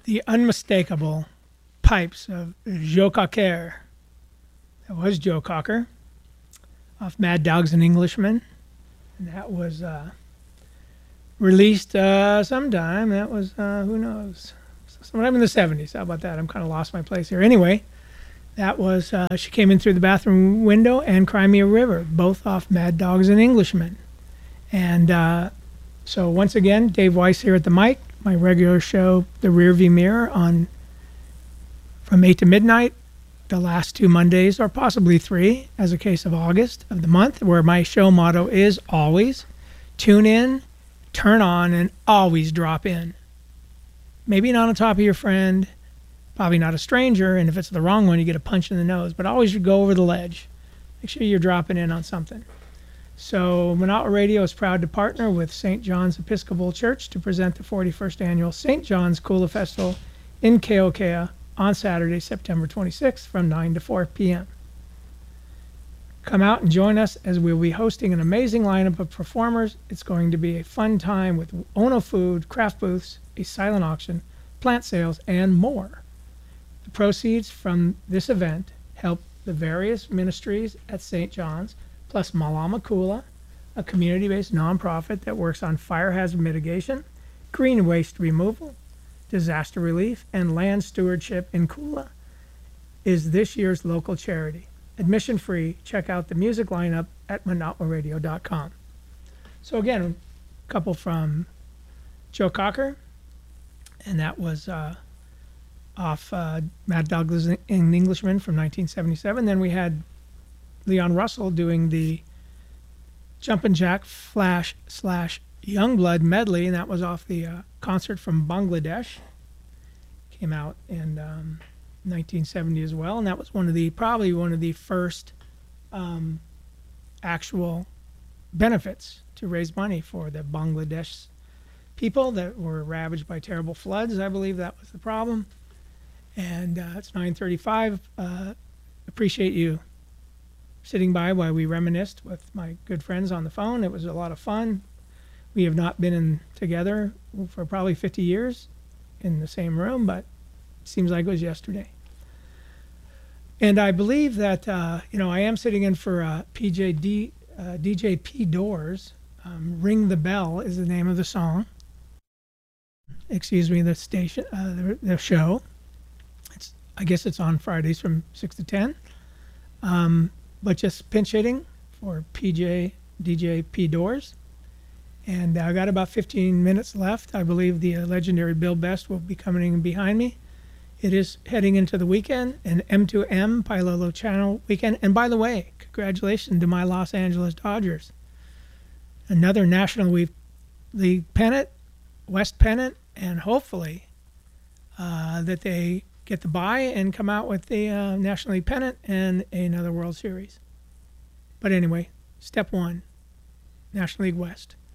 the unmistakable pipes of Joe Cocker. That was Joe Cocker off Mad Dogs and Englishmen. And that was released sometime. That was, who knows, sometime in the 70s. How about that? I'm kind of lost my place here. Anyway, that was She Came In Through the Bathroom Window and Cry Me a River, both off Mad Dogs and Englishmen. And so once again, Dave Weiss here at the mic, my regular show, The Rearview Mirror, on from 8 to midnight, the last 2 Mondays, or possibly 3, as a case of August of the month, where my show motto is always tune in, turn on, and always drop in. Maybe not on top of your friend, probably not a stranger, and if it's the wrong one, you get a punch in the nose, but always go over the ledge. Make sure you're dropping in on something. So Monotwa Radio is proud to partner with St. John's Episcopal Church to present the 41st Annual St. John's Kula Festival in Keokea on Saturday, September 26th from 9 to 4 p.m. Come out and join us as we'll be hosting an amazing lineup of performers. It's going to be a fun time with Ono food, craft booths, a silent auction, plant sales, and more. The proceeds from this event help the various ministries at St. John's, plus Malama Kula, a community-based nonprofit that works on fire hazard mitigation, green waste removal, disaster relief, and land stewardship in Kula, is this year's local charity. Admission free. Check out the music lineup at monotwaradio.com. So again, a couple from Joe Cocker, and that was off Mad Dogs and Englishmen from 1977. Then we had Leon Russell doing the Jumpin' Jack Flash / Youngblood medley, and that was off the concert from Bangladesh. Came out in 1970 as well, and that was probably one of the first actual benefits to raise money for the Bangladesh people that were ravaged by terrible floods. I believe that was the problem. And it's 9:35. Appreciate you sitting by while we reminisced with my good friends on the phone. It was a lot of fun. We have not been together for probably 50 years in the same room, but it seems like it was yesterday. And I believe that, I am sitting in for DJ P. Doors. Ring the Bell is the name of the song. Excuse me, the station, the show. I guess it's on Fridays from 6 to 10. But just pinch hitting for DJ P. Doors. And I got about 15 minutes left. I believe the legendary Bill Best will be coming in behind me. It is heading into the weekend, an M2M Pailolo Channel weekend. And by the way, congratulations to my Los Angeles Dodgers. Another National League pennant, West pennant, and hopefully that they get the bye and come out with the National League pennant and another World Series. But anyway, step one, National League West.